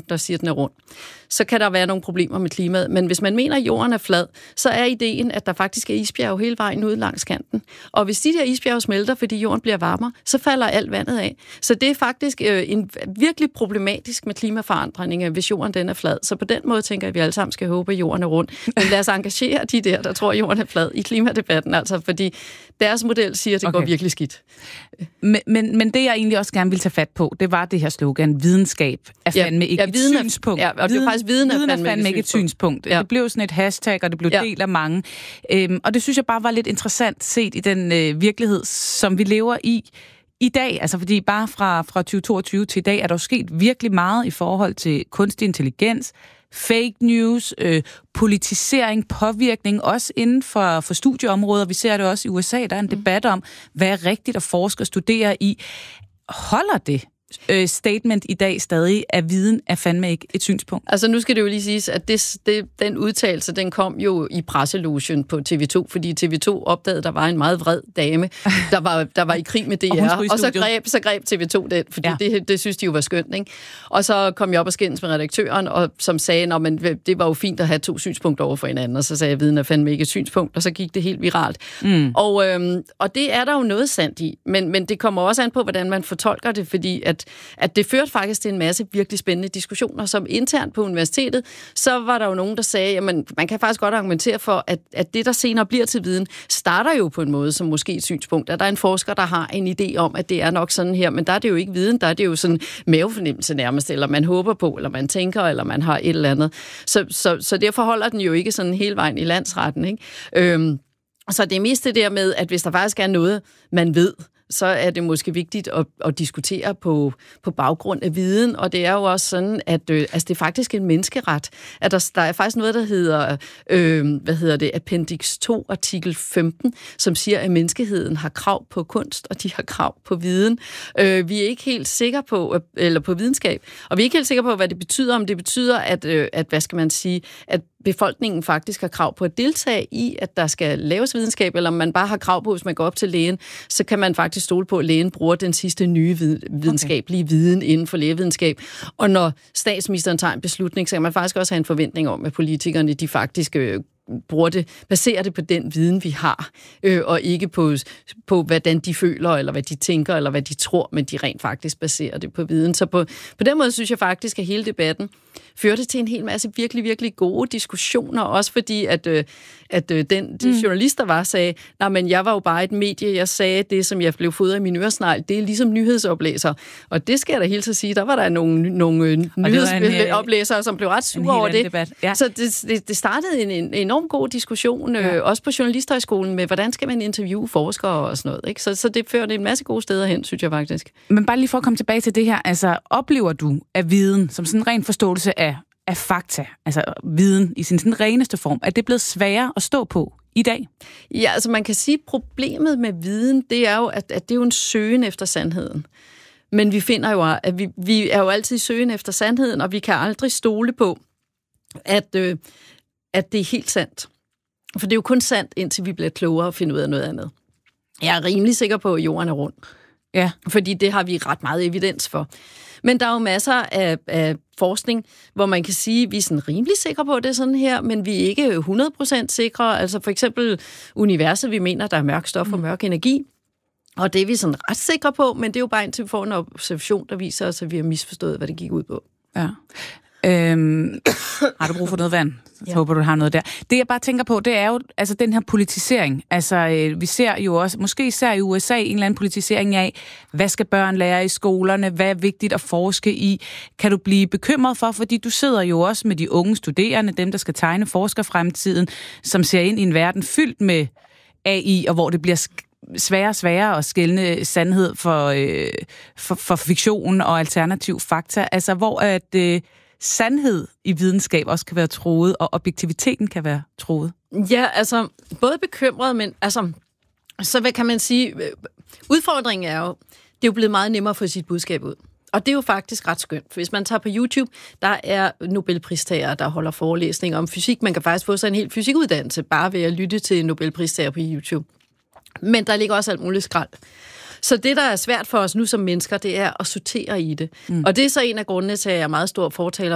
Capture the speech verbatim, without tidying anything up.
der siger, at den er rund, så kan der være nogle problemer med klimaet. Men hvis man mener, at jorden er flad, så er ideen, at der faktisk er isbjerge hele vejen ud langs kanten. Og hvis de der isbjerge smelter, fordi jorden bliver varmere, så falder alt vandet af. Så det er faktisk øh, en virkelig problematisk med klimaforandringer, hvis jorden den er flad. Så på den måde tænker jeg, at vi alle sammen skal håbe, at jorden er rund. Men lad os engagere de der, der tror, at jorden er flad i klimadebatten, altså fordi deres model siger, at det okay. går virkelig skidt. Men, men, men det, jeg egentlig også gerne vil tage fat på, det var det her slogan, videnskab er fandme ja, ikke ja, et viden synspunkt. Ja, og det er faktisk viden, viden er fandme, fandme ikke et synspunkt. Ja. Det blev sådan et hashtag, og det blev ja. delt af mange. Øhm, og det synes jeg bare var lidt interessant set i den øh, virkelighed, som vi lever i i dag. Altså fordi bare fra, fra tyve toogtyve til i dag, er der jo sket virkelig meget i forhold til kunstig intelligens, fake news, øh, politisering, påvirkning, også inden for, for studieområder. Vi ser det også i U S A, der er en debat om, hvad er rigtigt at forske og studere i. Holder det øh, statement i dag stadig, at viden er fandme ikke et synspunkt? Altså nu skal det jo lige siges, at det, det, den udtalelse, den kom jo i presselogen på T V to, fordi T V to opdagede, at der var en meget vred dame, der var, der var i krig med D R, og, og så, greb, så greb T V to den, fordi ja. det, det synes de jo var skønt, ikke? Og så kom jeg op og skændes med redaktøren, og som sagde, at det var jo fint at have to synspunkter over for hinanden, og så sagde jeg, at viden er fandme ikke et synspunkt, og så gik det helt viralt. Mm. Og, øhm, og det er der jo noget sandt i, men, men det kommer også an på, hvordan man fortolker det, fordi at at det førte faktisk til en masse virkelig spændende diskussioner, som internt på universitetet, så var der jo nogen, der sagde, at man kan faktisk godt argumentere for, at, at det, der senere bliver til viden, starter jo på en måde som måske et synspunkt. At der er en forsker, der har en idé om, at det er nok sådan her, men der er det jo ikke viden, der er det jo sådan mavefornemmelse nærmest, eller man håber på, eller man tænker, eller man har et eller andet. Så, så, så derfor holder den jo ikke sådan hele vejen i landsretten, ikke? Øhm, så det er mest det der med, at hvis der faktisk er noget, man ved, så er det måske vigtigt at, at diskutere på, på baggrund af viden, og det er jo også sådan, at øh, altså det er faktisk en menneskeret, at der, der er faktisk noget, der hedder, øh, hvad hedder det, Appendix to, artikel femten, som siger, at menneskeheden har krav på kunst, og de har krav på viden. Øh, vi er ikke helt sikre på, eller på videnskab, og vi er ikke helt sikre på, hvad det betyder, om det betyder, at, øh, at hvad skal man sige, at befolkningen faktisk har krav på at deltage i, at der skal laves videnskab, eller om man bare har krav på, hvis man går op til lægen, så kan man faktisk stole på, at lægen bruger den sidste nye videnskabelige okay. viden inden for lægevidenskab. Og når statsministeren tager en beslutning, så kan man faktisk også have en forventning om, at politikerne de faktisk øh, bruger det, baserer det på den viden, vi har, øh, og ikke på, på, hvordan de føler, eller hvad de tænker, eller hvad de tror, men de rent faktisk baserer det på viden. Så på, på den måde synes jeg faktisk, at hele debatten førte til en hel masse virkelig, virkelig gode diskussioner, også fordi, at, øh, at øh, den de mm. journalist, der var, sagde, nej, men jeg var jo bare et medie, jeg sagde det, som jeg blev fodret i min øresnegl, det er ligesom nyhedsoplæser. Og det skal jeg da helt til sige, der var der nogle, nogle nyhedsoplæsere, som blev ret sure over det. Ja. Så det, det, det startede en, en enormt god diskussion, øh, ja. også på Journalisthøjskolen, med hvordan skal man interviewe forskere og sådan noget. Ikke? Så, så det førte en masse gode steder hen, synes jeg faktisk. Men bare lige for at komme tilbage til det her, altså oplever du af viden, som sådan en ren forståelse af, af fakta, altså viden i sin sådan reneste form, at det er blevet sværere at stå på i dag? Ja, altså man kan sige, at problemet med viden, det er jo, at, at det er jo en søgen efter sandheden. Men vi finder jo, at vi, vi er jo altid søgen efter sandheden, og vi kan aldrig stole på, at, øh, at det er helt sandt. For det er jo kun sandt, indtil vi bliver klogere og finder ud af noget andet. Jeg er rimelig sikker på, at jorden er rund. Ja. Fordi det har vi ret meget evidens for. Men der er jo masser af, af forskning, hvor man kan sige, at vi er sådan rimelig sikre på, at det er sådan her, men vi er ikke hundrede procent sikre. Altså for eksempel universet, vi mener, der er mørk stof og mørk energi. Og det er vi sådan ret sikre på, men det er jo bare indtil vi får en observation, der viser os, at vi har misforstået, hvad det gik ud på. Ja. Øhm, har du brug for noget vand? Så ja. håber du har noget der. Det jeg bare tænker på, det er jo altså den her politisering. Altså øh, vi ser jo også, måske især i U S A, en eller anden politisering af, hvad skal børn lære i skolerne, hvad er vigtigt at forske i. Kan du blive bekymret for, fordi du sidder jo også med de unge studerende, dem der skal tegne forskerfremtiden, som ser ind i en verden fyldt med A I, og hvor det bliver sværere og sværere at skelne sandhed for, øh, for, for fiktion og alternativ fakta. Altså hvor at øh, sandhed i videnskab også kan være truet, og objektiviteten kan være truet. Ja, altså både bekymret, men altså, så hvad kan man sige, udfordringen er jo, det er jo blevet meget nemmere at få sit budskab ud. Og det er jo faktisk ret skønt, for hvis man tager på YouTube, der er Nobelpristagere, der holder forelæsninger om fysik. Man kan faktisk få sig en hel fysikuddannelse, bare ved at lytte til Nobelpristager på YouTube. Men der ligger også alt muligt skrald. Så det, der er svært for os nu som mennesker, det er at sortere i det. Mm. Og det er så en af grundene til, at jeg er meget stor fortaler